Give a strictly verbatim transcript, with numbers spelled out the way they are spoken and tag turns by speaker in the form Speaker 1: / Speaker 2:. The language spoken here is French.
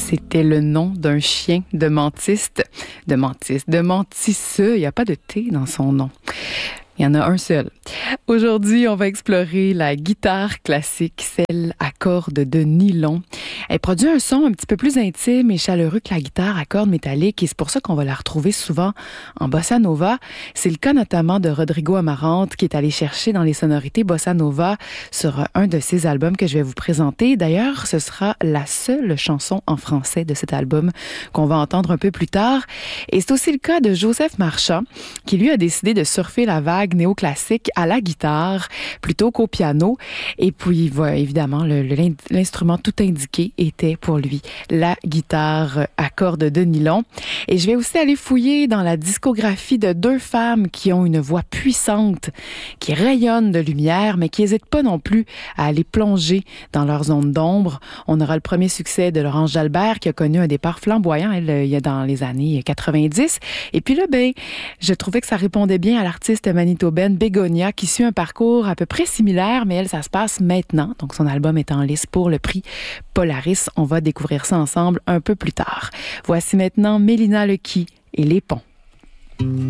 Speaker 1: C'était le nom d'un chien de mentiste, de mentiste, de mentisseux. Il n'y a pas de T dans son nom. Il y en a un seul. Aujourd'hui, on va explorer la guitare classique, celle à cordes de nylon. Elle produit un son un petit peu plus intime et chaleureux que la guitare à cordes métalliques et c'est pour ça qu'on va la retrouver souvent en bossa nova. C'est le cas notamment de Rodrigo Amarante qui est allé chercher dans les sonorités bossa nova sur un de ses albums que je vais vous présenter. D'ailleurs, ce sera la seule chanson en français de cet album qu'on va entendre un peu plus tard. Et c'est aussi le cas de Joseph Marchand qui lui a décidé de surfer la vague néoclassique à la guitare plutôt qu'au piano. Et puis, voilà, évidemment, le, le, l'instrument tout indiqué était pour lui la guitare à cordes de nylon. Et je vais aussi aller fouiller dans la discographie de deux femmes qui ont une voix puissante, qui rayonnent de lumière, mais qui n'hésitent pas non plus à aller plonger dans leur zone d'ombre. On aura le premier succès de Laurence Jalbert qui a connu un départ flamboyant, elle, il y a dans les années quatre-vingt-dix. Et puis là, ben, je trouvais que ça répondait bien à l'artiste manitobaine Bégonia qui suit un parcours à peu près similaire, mais elle, ça se passe maintenant. Donc, son album est en lice pour le prix Polaris. On va découvrir ça ensemble un peu plus tard. Voici maintenant Mélina Lequi et Les Ponts.